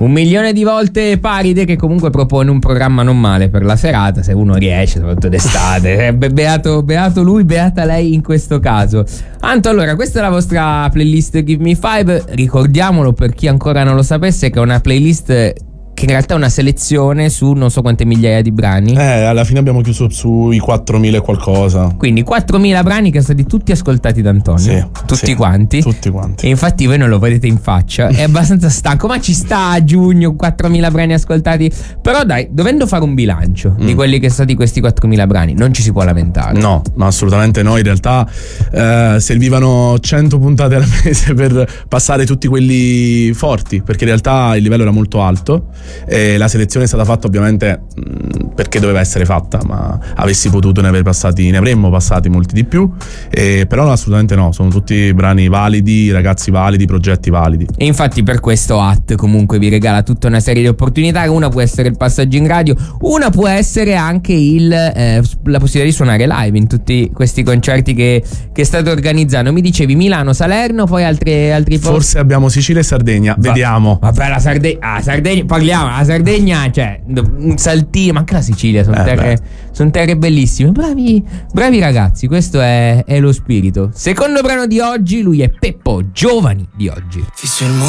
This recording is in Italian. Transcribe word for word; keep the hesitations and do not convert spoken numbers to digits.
Un milione di volte Paride, che comunque propone un programma non male per la serata, se uno riesce, soprattutto d'estate. Be- beato, beato lui, beata lei in questo caso. Anto, allora, questa è la vostra playlist Give Me Five. Ricordiamolo per chi ancora non lo sapesse, che è una playlist che in realtà è una selezione su non so quante migliaia di brani. Eh, alla fine abbiamo chiuso sui quattromila e qualcosa. Quindi quattromila brani che sono stati tutti ascoltati da Antonio. Sì, tutti sì, quanti. Tutti quanti. E infatti voi non lo vedete in faccia. È abbastanza stanco. Ma ci sta a giugno quattromila brani ascoltati. Però dai, dovendo fare un bilancio mm. di quelli che sono stati questi quattromila brani, non ci si può lamentare. No, ma assolutamente no. In realtà eh, servivano cento puntate al mese per passare tutti quelli forti, perché in realtà il livello era molto alto. E la selezione è stata fatta ovviamente mh, perché doveva essere fatta, ma avessi potuto ne aver passati, ne avremmo passati molti di più, e, però no, assolutamente no, sono tutti brani validi, ragazzi validi, progetti validi. E infatti per questo A T comunque vi regala tutta una serie di opportunità. Una può essere il passaggio in radio, una può essere anche il, eh, la possibilità di suonare live in tutti questi concerti che, che state organizzando. Mi dicevi Milano, Salerno, poi altri, altri posti? Forse abbiamo Sicilia e Sardegna, Va- vediamo. Vabbè, la Sardegna, ah, Sardegna, parliamo. La Sardegna, cioè un Saltino, ma anche la Sicilia sono, eh terre, son terre bellissime. Bravi, bravi ragazzi, questo è, è lo spirito. Secondo brano di oggi, lui è Peppo, Giovani di oggi. Fisso il mondo